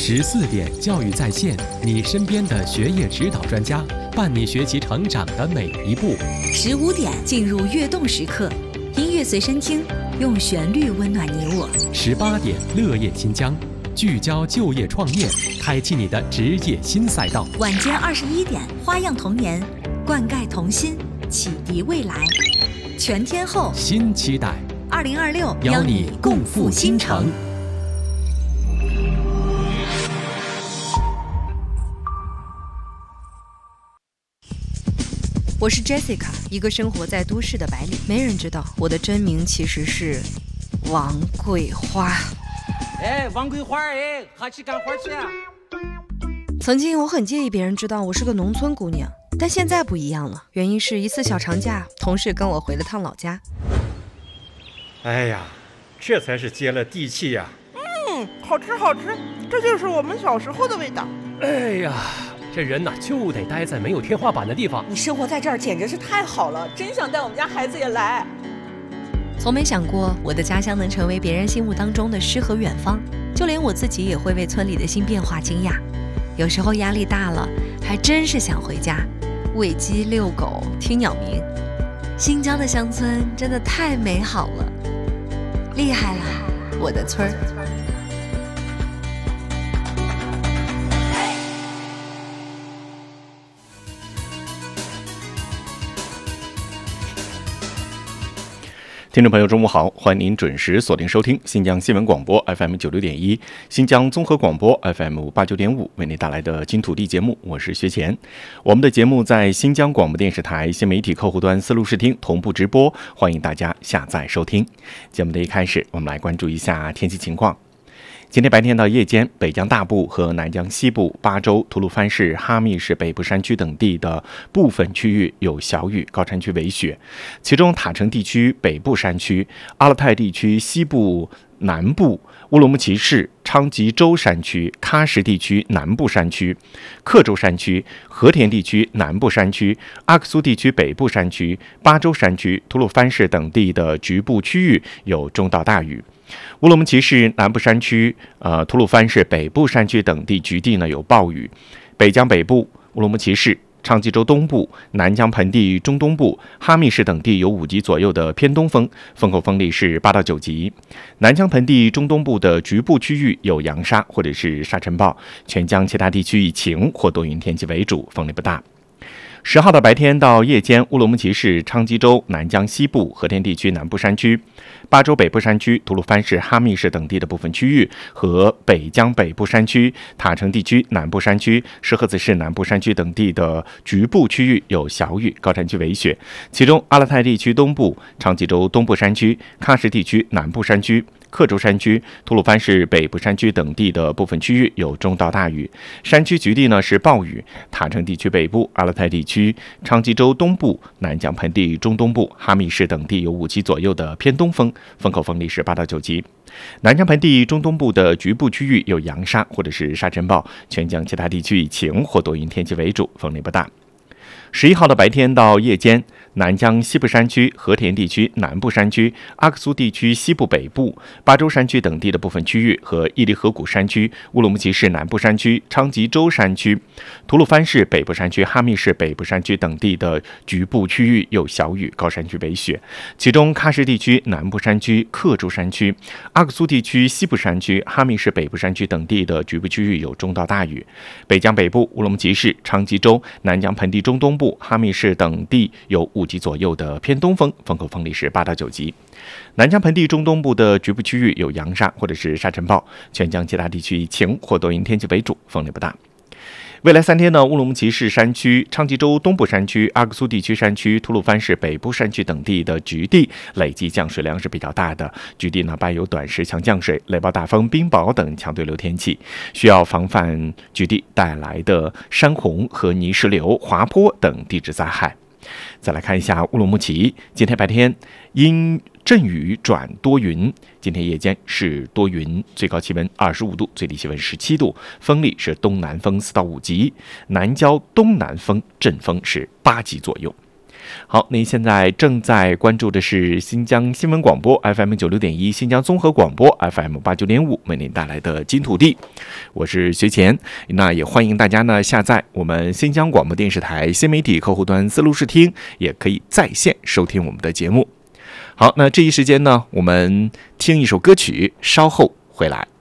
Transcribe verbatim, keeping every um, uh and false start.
十四点教育在线，你身边的学业指导专家，伴你学习成长的每一步。 十五点进入悦动时刻，音乐随身听，用旋律温暖你我。 十八点乐业新疆，聚焦就业创业，开启你的职业新赛道。 晚间二十一点，花样童年，灌溉童心，启迪未来。全天候新期待， 二零二六邀你共赴新城。 我是 Jessica， 一个生活在都市的白领。没人知道我的真名其实是王桂花。 哎，王桂花，哎，哈去干活去啊！ 曾经我很介意别人知道我是个农村姑娘，但现在不一样了。原因是一次小长假，同事跟我回了趟老家。 哎呀，这才是接了地气呀！ 嗯，好吃好吃，这就是我们小时候的味道。 哎呀，这人呐就得待在没有天花板的地方。 你生活在这儿简直是太好了，真想带我们家孩子也来。 从没想过我的家乡能成为别人心目当中的诗和远方，就连我自己也会为村里的新变化惊讶。有时候压力大了，还真是想回家，喂鸡遛狗听鸟鸣。新疆的乡村真的太美好了，厉害了我的村儿。 听众朋友中午好，欢迎您准时锁定收听新疆新闻广播 F M 九六点一，新疆综合广播 F M 八九点五为您带来的金土地节目，我是薛前。我们的节目在新疆广播电视台新媒体客户端思路视听同步直播，欢迎大家下载收听。节目的一开始，我们来关注一下天气情况。今天白天到夜间，北疆大部和南疆西部、巴州、吐鲁番市、哈密市北部山区等地的部分区域有小雨，高山区为雪。其中塔城地区北部山区、阿勒泰地区西部、南部、乌鲁木齐市、昌吉州山区、喀什地区南部山区、克州山区、和田地区南部山区、阿克苏地区北部山区、巴州山区、吐鲁番市等地的局部区域有中到大雨。乌鲁木齐市南部山区、呃吐鲁番市北部山区等地局地呢有暴雨。北疆北部、乌鲁木齐市、昌吉州东部、南疆盆地中东部、哈密市等地有五级左右的偏东风，风口风力是八到九级。南疆盆地中东部的局部区域有扬沙或者是沙尘暴，全疆其他地区以晴或多云天气为主，风力不大。十号的白天到夜间，乌鲁木齐市、昌吉州、南疆西部、和田地区南部山区、巴州北部山区、吐鲁番市、哈密市等地的部分区域和北疆北部山区、塔城地区南部山区、石河子市南部山区等地的局部区域有小雨，高山区为雪。其中阿勒泰地区东部、昌吉州东部山区、喀什地区南部山区、克州山区、吐鲁番市北部山区等地的部分区域有中到大雨，山区局地呢是暴雨。塔城地区北部、阿勒泰地区、昌吉州东部、南疆盆地中东部、哈密市等地有五级左右的偏东风，风口风力是八到九级。南疆盆地中东部的局部区域有扬沙或者是沙尘暴，全疆其他地区以晴或多云天气为主，风力不大。十一号的白天到夜间，南疆西部山区、和田地区南部山区、阿克苏地区西部北部、巴州山区等地的部分区域和伊犁河谷山区、乌鲁木齐市南部山区、昌吉州山区、吐鲁番市北部山区、哈密市北部山区等地的局部区域有小雨，高山区为雪。其中喀什地区南部山区、克州山区、阿克苏地区西部山区、哈密市北部山区等地的局部区域有中到大雨。北疆北部、乌鲁木齐市、昌吉州、南疆盆地中东部、哈密市等地有五级左右的偏东风，风口风力是八到九级。南疆盆地中东部的局部区域有扬沙或者是沙尘暴，全疆其他地区以晴或多云天气为主，风力不大。未来三天呢，乌鲁木齐市山区、昌吉州东部山区、阿克苏地区山区、吐鲁番市北部山区等地的局地累计降水量是比较大的，局地呢伴有短时强降水、雷暴大风、冰雹等强对流天气，需要防范局地带来的山洪和泥石流、滑坡等地质灾害。再来看一下乌鲁木齐，今天白天因阵雨转多云，今天夜间是多云，最高气温二十五度，最低气温十七度，风力是东南风四到五级，南郊东南风阵风是八级左右。 好，您现在正在关注的是新疆新闻广播 F M 九六点一，新疆综合广播 F M 八九点五为您带来的金土地，我是学前。那也欢迎大家呢下载我们新疆广播电视台新媒体客户端思路视听，也可以在线收听我们的节目。好，那这一时间呢，我们听一首歌曲，稍后回来。